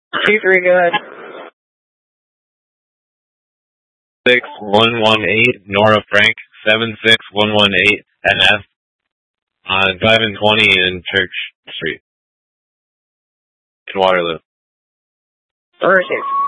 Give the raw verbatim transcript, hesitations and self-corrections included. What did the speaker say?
two three, go ahead. six one one eight, Nora Frank, seven six one one eight, N F, on five and twenty in Church Street, in Waterloo. Perfect.